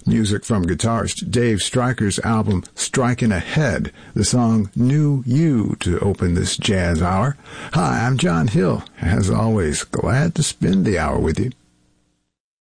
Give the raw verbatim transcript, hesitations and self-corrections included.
Music from guitarist Dave Stryker's album Strikin' Ahead, the song New You to open this jazz hour. Hi, I'm John Hill. As always, glad to spend the hour with you.